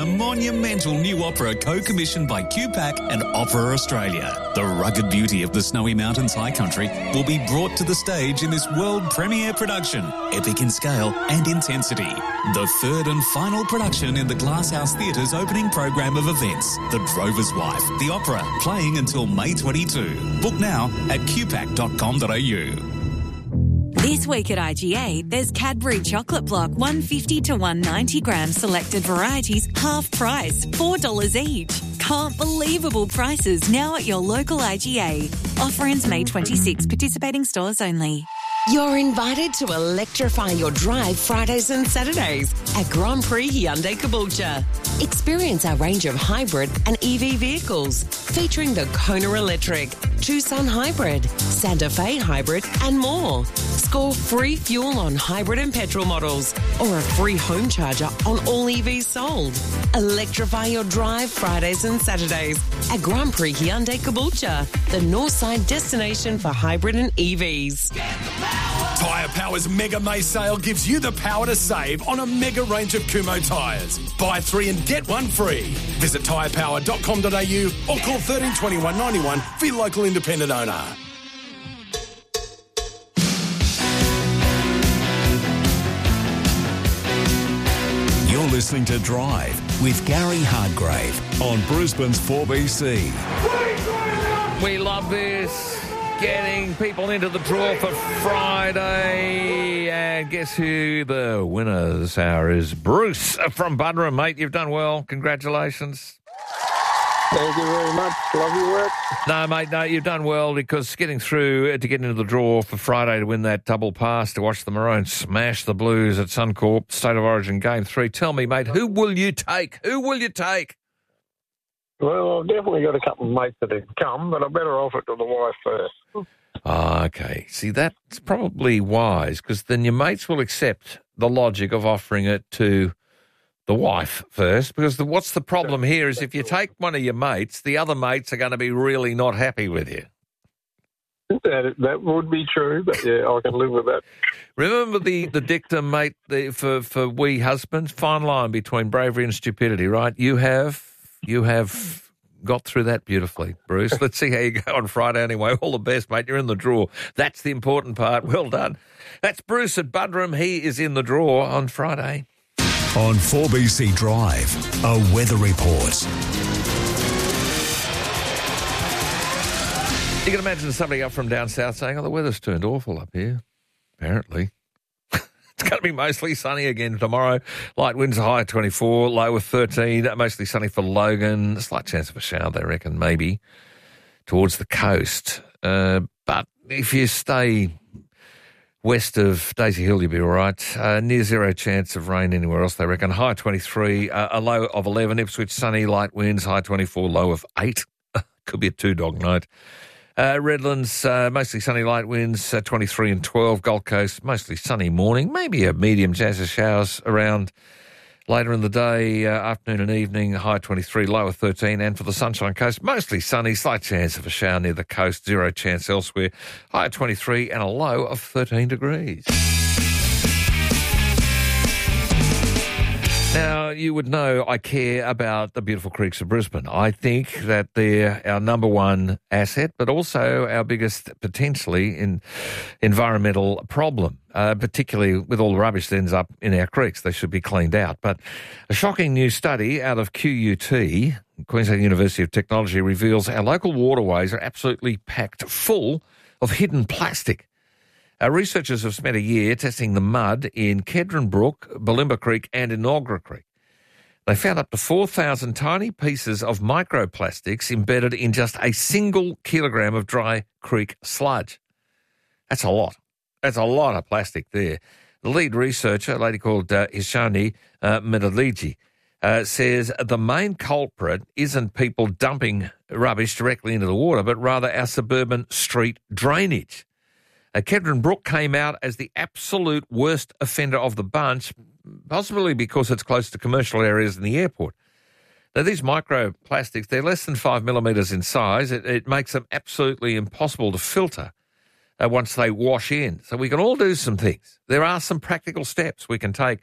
S5: a monumental new opera co-commissioned by Q PAC and Opera Australia. The rugged beauty of the Snowy Mountains High Country will be brought to the stage in this world premiere production, epic in scale and intensity. The third and final production in the Glasshouse Theatre's opening program of events, The Drover's Wife, the opera, playing until May twenty-second. Book now at q pac dot com dot a u.
S17: This week at I G A, there's Cadbury Chocolate Block one fifty to one ninety gram selected varieties, half price, four dollars each. Can't believable prices now at your local I G A. Offer ends May twenty-sixth, participating stores only.
S6: You're invited to electrify your drive Fridays and Saturdays at Grand Prix Hyundai Caboolture. Experience our range of hybrid and E V vehicles featuring the Kona Electric, Tucson Hybrid, Santa Fe Hybrid and more. Score free fuel on hybrid and petrol models or a free home charger on all E Vs sold. Electrify your drive Fridays and Saturdays at Grand Prix Hyundai Caboolture, the Northside destination for hybrid and E Vs.
S8: Tyre Power's Mega May sale gives you the power to save on a mega range of Kumho tyres. Buy three and get one free. Visit tyre power dot com dot a u or call thirteen twenty-one ninety-one for your local independent owner.
S12: You're listening to Drive with Gary Hardgrave on Brisbane's four B C.
S2: We love this. Getting people into the draw for Friday. And guess who the winner this hour is? Bruce from Buderim, mate. You've done well. Congratulations.
S23: Thank you very much. Love your work.
S2: No, mate, no, you've done well because getting through to get into the draw for Friday to win that double pass to watch the Maroons smash the Blues at Suncorp, State of Origin Game three. Tell me, mate, who will you take? Who will you take?
S23: Well, I've definitely got a couple of mates that have come, but I better offer it to the wife first.
S2: Oh, okay. See, that's probably wise because then your mates will accept the logic of offering it to the wife first because the, what's the problem here is if you take one of your mates, the other mates are going to be really not happy with you.
S23: That, that would be true, but yeah, I can live with that.
S2: Remember the, the dictum, mate, the, for, for we husbands, fine line between bravery and stupidity, right? You have... You have got through that beautifully, Bruce. Let's see how you go on Friday anyway. All the best, mate. You're in the draw. That's the important part. Well done. That's Bruce at Buderim. He is in the draw on Friday.
S12: On four B C Drive, a weather report.
S2: You can imagine somebody up from down south saying, oh, the weather's turned awful up here, apparently. It's going to be mostly sunny again tomorrow. Light winds a high of twenty-four, low of thirteen. Mostly sunny for Logan. A slight chance of a shower, they reckon, maybe, towards the coast. Uh, but if you stay west of Daisy Hill, you'll be all right. Uh, near zero chance of rain anywhere else, they reckon. High twenty-three, uh, a low of eleven. Ipswich sunny, light winds, high twenty-four, low of eight. Could be a two-dog night. Uh, Redlands, uh, mostly sunny light winds, uh, twenty-three and twelve. Gold Coast, mostly sunny morning. Maybe a medium chance of showers around later in the day, uh, afternoon and evening. High twenty-three, low of thirteen. And for the Sunshine Coast, mostly sunny, slight chance of a shower near the coast, zero chance elsewhere. High twenty-three and a low of thirteen degrees. Now, you would know I care about the beautiful creeks of Brisbane. I think that they're our number one asset, but also our biggest, potentially, in environmental problem, uh, particularly with all the rubbish that ends up in our creeks. They should be cleaned out. But a shocking new study out of Q U T, Queensland University of Technology, reveals our local waterways are absolutely packed full of hidden plastic. Our researchers have spent a year testing the mud in Kedron Brook, Balimba Creek and in Norgra Creek. They found up to four thousand tiny pieces of microplastics embedded in just a single kilogram of dry creek sludge. That's a lot. That's a lot of plastic there. The lead researcher, a lady called uh, Ishani uh, Medaliji, uh, says the main culprit isn't people dumping rubbish directly into the water, but rather our suburban street drainage. Uh, Kedron Brook came out as the absolute worst offender of the bunch, possibly because it's close to commercial areas and the airport. Now, these microplastics, they're less than five millimetres in size. It, it makes them absolutely impossible to filter uh, once they wash in. So we can all do some things. There are some practical steps we can take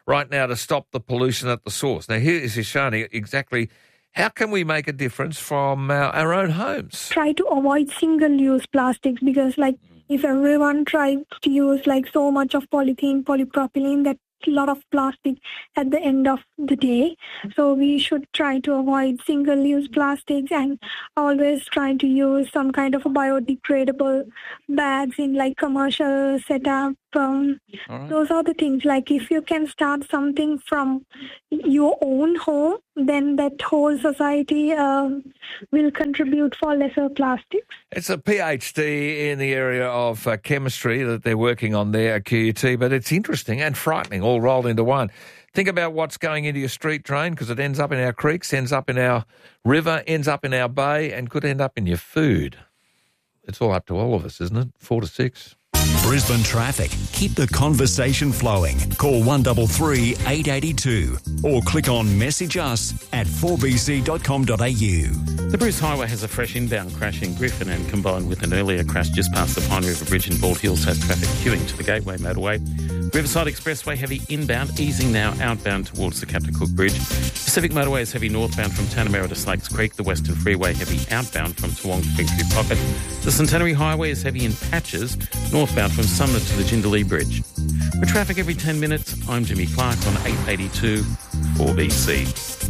S2: right now to stop the pollution at the source. Now, here is Ishani exactly how can we make a difference from our, our own homes?
S7: Try to avoid single-use plastics because, like, if everyone tries to use, like, so much of polythene, polypropylene, that's a lot of plastic at the end of the day. So we should try to avoid single-use plastics and always try to use some kind of a biodegradable bags in, like, commercial setup. Um, right. Those are the things, like if you can start something from your own home, then that whole society uh, will contribute for lesser plastics.
S2: It's a PhD in the area of uh, chemistry that they're working on there at Q U T, but it's interesting and frightening all rolled into one. Think about what's going into your street drain because it ends up in our creeks, ends up in our river, ends up in our bay and could end up in your food. It's all up to all of us, isn't it? Four to six.
S12: Brisbane traffic. Keep the conversation flowing. Call one three three, eight eight two or click on message us at four b c dot com dot a u.
S4: The Bruce Highway has a fresh inbound crash in Griffin and combined with an earlier crash just past the Pine River Bridge in Bald Hills has traffic queuing to the Gateway motorway. Riverside Expressway heavy inbound, easing now outbound towards the Captain Cook Bridge. Pacific Motorway is heavy northbound from Tanamera to Slakes Creek. The Western Freeway heavy outbound from Toowong to Victory Pocket. The Centenary Highway is heavy in patches northbound from Sumner to the Jindalee Bridge. For traffic every ten minutes, I'm Jimmy Clark on eight eighty-two four B C.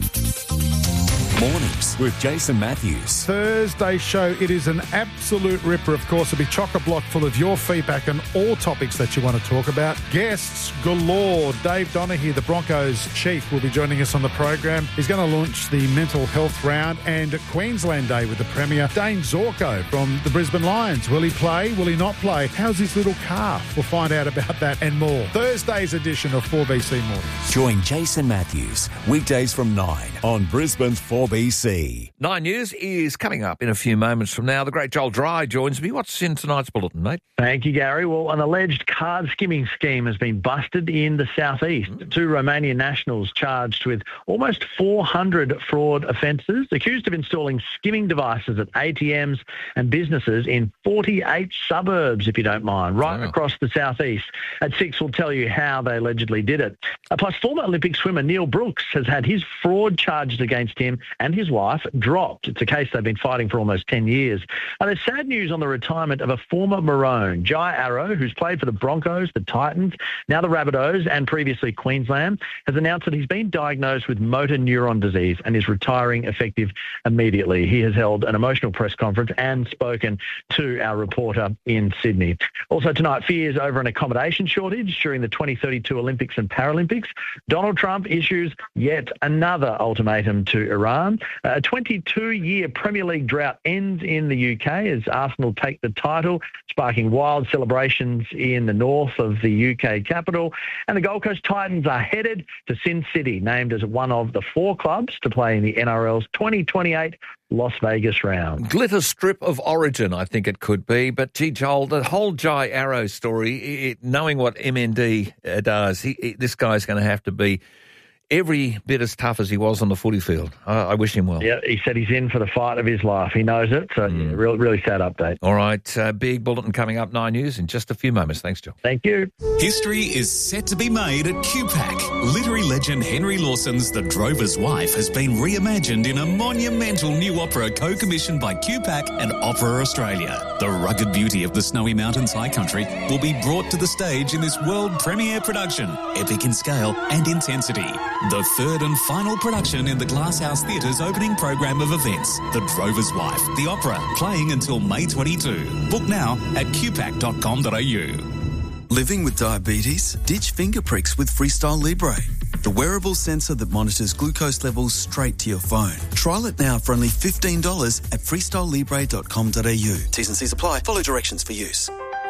S12: Mornings with Jason Matthews.
S9: Thursday show, it is an absolute ripper. Of course, it'll be chock-a-block full of your feedback and all topics that you want to talk about. Guests galore. Dave Donaghy, the Broncos chief, will be joining us on the program. He's going to launch the mental health round and Queensland Day with the Premier. Dane Zorko from the Brisbane Lions. Will he play? Will he not play? How's his little calf? We'll find out about that and more. Thursday's edition of four B C Mornings.
S12: Join Jason Matthews weekdays from nine on Brisbane's four B C.
S2: Nine News is coming up in a few moments from now. The great Joel Dry joins me. What's in tonight's bulletin, mate?
S10: Thank you, Gary. Well, an alleged card skimming scheme has been busted in the southeast. Mm. Two Romanian nationals charged with almost four hundred fraud offences, accused of installing skimming devices at A T Ms and businesses in forty-eight suburbs, if you don't mind, right wow. across the southeast. At six, we'll tell you how they allegedly did it. Uh, plus, former Olympic swimmer Neil Brooks has had his fraud charges against him and his wife dropped. It's a case they've been fighting for almost ten years. And there's sad news on the retirement of a former Maroon, Jai Arrow, who's played for the Broncos, the Titans, now the Rabbitohs, and previously Queensland, has announced that he's been diagnosed with motor neuron disease and is retiring effective immediately. He has held an emotional press conference and spoken to our reporter in Sydney. Also tonight, fears over an accommodation shortage during the twenty thirty-two Olympics and Paralympics. Donald Trump issues yet another ultimatum to Iran. A twenty-two-year Premier League drought ends in the U K as Arsenal take the title, sparking wild celebrations in the north of the U K capital. And the Gold Coast Titans are headed to Sin City, named as one of the four clubs to play in the N R L's twenty twenty-eight Las Vegas round.
S2: Glitter strip of origin, I think it could be. But, gee, Joel, the whole Jai Arrow story, it, knowing what M N D uh, does, he, he, this guy's going to have to be every bit as tough as he was on the footy field. I, I wish him well.
S10: Yeah, he said he's in for the fight of his life. He knows it. So, mm. yeah, really, really sad update.
S2: All right, uh, big bulletin coming up, Nine News, in just a few moments. Thanks, Joel.
S10: Thank you.
S5: History is set to be made at Q PAC. Literary legend Henry Lawson's The Drover's Wife has been reimagined in a monumental new opera co-commissioned by Q PAC and Opera Australia. The rugged beauty of the Snowy Mountains High Country will be brought to the stage in this world premiere production, epic in scale and intensity. The third and final production in the Glasshouse Theatre's opening program of events, The Drover's Wife, the opera, playing until May twenty-second. Book now at q pac dot com dot a u.
S24: Living with diabetes? Ditch finger pricks with Freestyle Libre, the wearable sensor that monitors glucose levels straight to your phone. Trial it now for only fifteen dollars at freestyle libre dot com dot a u. T's and C's apply. Follow directions for use.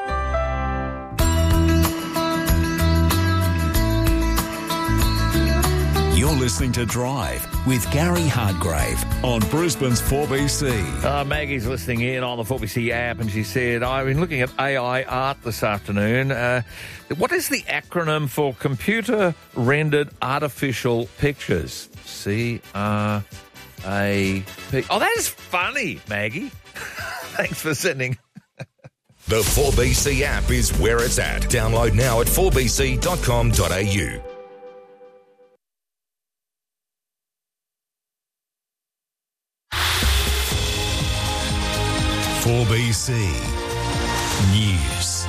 S12: You're listening to Drive with Gary Hardgrave on Brisbane's four B C.
S2: Uh, Maggie's listening in on the four B C app and she said, I've been looking at A I art this afternoon. Uh, what is the acronym for Computer Rendered Artificial Pictures? C R A P. Oh, that is funny, Maggie. Thanks for sending.
S25: The four B C app is where it's at. Download now at four b c dot com dot a u.
S3: four B C News.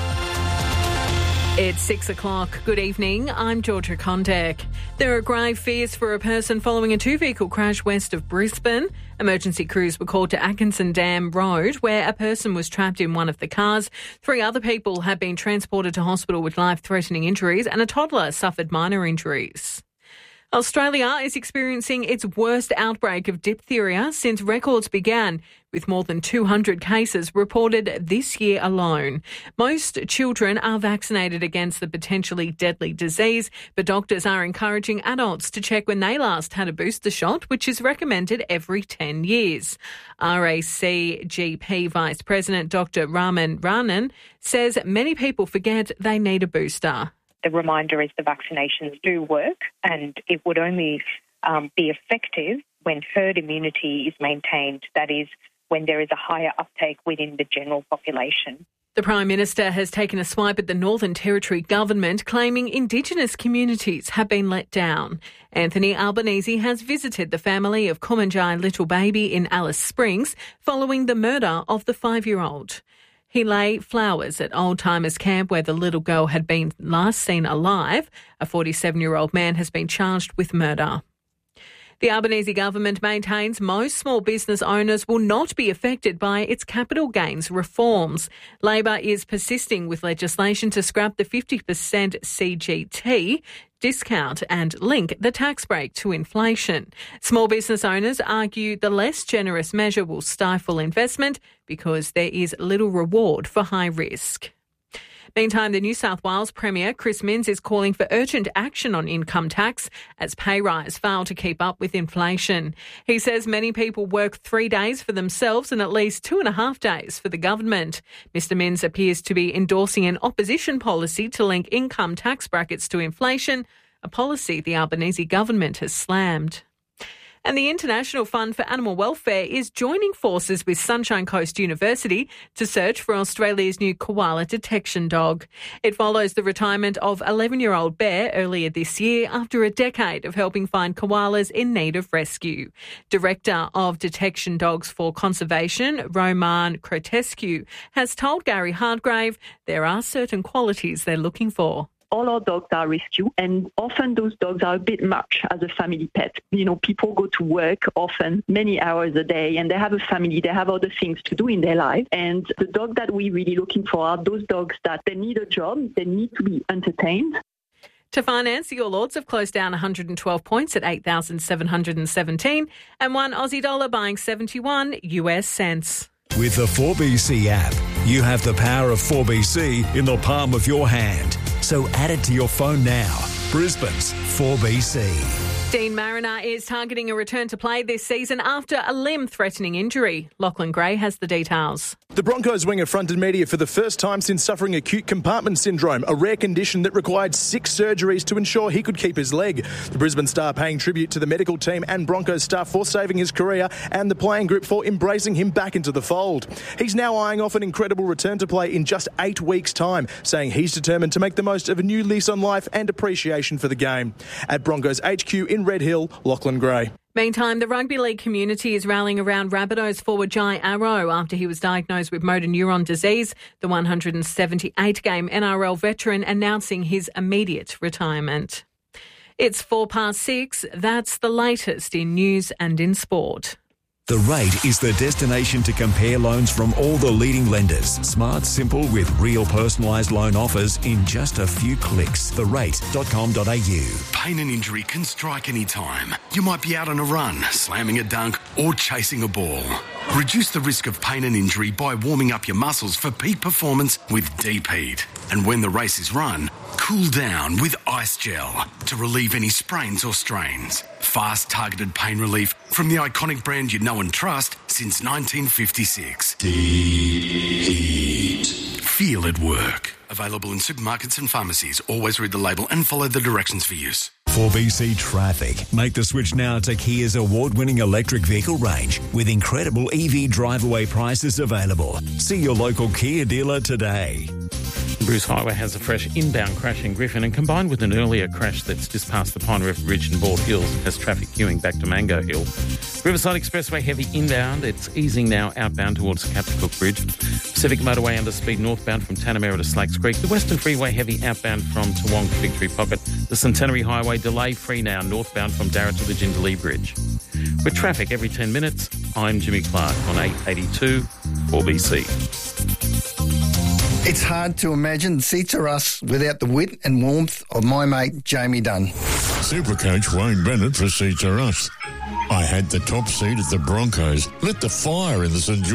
S11: It's six o'clock. Good evening. I'm Georgia Kondek. There are grave fears for a person following a two-vehicle crash west of Brisbane. Emergency crews were called to Atkinson Dam Road, where a person was trapped in one of the cars. Three other people have been transported to hospital with life-threatening injuries, and a toddler suffered minor injuries. Australia is experiencing its worst outbreak of diphtheria since records began, with more than two hundred cases reported this year alone. Most children are vaccinated against the potentially deadly disease, but doctors are encouraging adults to check when they last had a booster shot, which is recommended every ten years. R A C G P Vice President Doctor Raman Ranan says many people forget they need a booster.
S14: The reminder is the vaccinations do work, and it would only um, be effective when herd immunity is maintained, that is, when there is a higher uptake within the general population.
S11: The Prime Minister has taken a swipe at the Northern Territory government, claiming Indigenous communities have been let down. Anthony Albanese has visited the family of Kumanjai little baby in Alice Springs following the murder of the five-year-old. He lay flowers at Old Timers Camp where the little girl had been last seen alive. A forty-seven-year-old man has been charged with murder. The Albanese government maintains most small business owners will not be affected by its capital gains reforms. Labor is persisting with legislation to scrap the fifty percent C G T discount and link the tax break to inflation. Small business owners argue the less generous measure will stifle investment because there is little reward for high risk. Meantime, the New South Wales Premier, Chris Minns, is calling for urgent action on income tax as pay rise fail to keep up with inflation. He says many people work three days for themselves and at least two and a half days for the government. Mister Minns appears to be endorsing an opposition policy to link income tax brackets to inflation, a policy the Albanese government has slammed. And the International Fund for Animal Welfare is joining forces with Sunshine Coast University to search for Australia's new koala detection dog. It follows the retirement of eleven-year-old Bear earlier this year after a decade of helping find koalas in need of rescue. Director of Detection Dogs for Conservation, Roman Crotescu, has told Gary Hardgrave there are certain qualities they're looking for.
S22: All our dogs are rescued, and often those dogs are a bit much as a family pet. You know, people go to work often many hours a day, and they have a family, they have other things to do in their life. And the dog that we're really looking for are those dogs that they need a job, they need to be entertained.
S11: To finance, your Lords have closed down one hundred twelve points at eight thousand seven hundred seventeen, and one Aussie dollar buying seventy-one U S cents.
S12: With the four B C app, you have the power of four B C in the palm of your hand. So add it to your phone now. Brisbane's four B C.
S11: Dean Mariner is targeting a return to play this season after a limb-threatening injury. Lachlan Gray has the details.
S15: The Broncos winger fronted media for the first time since suffering acute compartment syndrome, a rare condition that required six surgeries to ensure he could keep his leg. The Brisbane Star paying tribute to the medical team and Broncos staff for saving his career and the playing group for embracing him back into the fold. He's now eyeing off an incredible return to play in just eight weeks' time, saying he's determined to make the most of a new lease on life and appreciation for the game. At Broncos H Q in Red Hill, Lachlan Gray.
S11: Meantime, the rugby league community is rallying around Rabbitohs forward Jai Arrow after he was diagnosed with motor neuron disease. The one hundred seventy-eight game N R L veteran announcing his immediate retirement. It's four past six. That's the latest in news and in sport.
S12: The Rate is the destination to compare loans from all the leading lenders. Smart, simple, with real personalised loan offers in just a few clicks. the rate dot com dot a u.
S8: Pain and injury can strike any time. You might be out on a run, slamming a dunk, or chasing a ball. Reduce the risk of pain and injury by warming up your muscles for peak performance with Deep Heat. And when the race is run, cool down with Ice Gel to relieve any sprains or strains. Fast, targeted pain relief from the iconic brand you know and trust since nineteen fifty-six. Deep Heat. Feel it work. Available in supermarkets and pharmacies. Always read the label and follow the directions for use.
S12: four B C Traffic. Make the switch now to Kia's award-winning electric vehicle range with incredible E V drive-away prices available. See your local Kia dealer today.
S4: Bruce Highway has a fresh inbound crash in Griffin, and combined with an earlier crash that's just past the Pine River Bridge in Bald Hills has traffic queuing back to Mango Hill. Riverside Expressway heavy inbound. It's easing now outbound towards Captacook Bridge. Pacific Motorway under speed northbound from Tanamera to Slakes Creek. The Western Freeway heavy outbound from Toowong to Victory Pocket. The Centenary Highway delay free now northbound from Darra to the Jindalee Bridge. With traffic every ten minutes, I'm Jimmy Clark on eight eighty-two four B C.
S16: It's hard to imagine Seats Are Us without the wit and warmth of my mate Jamie Dunn.
S18: Supercoach Wayne Bennett for Seats Are Us. I had the top seat at the Broncos, lit the fire in the St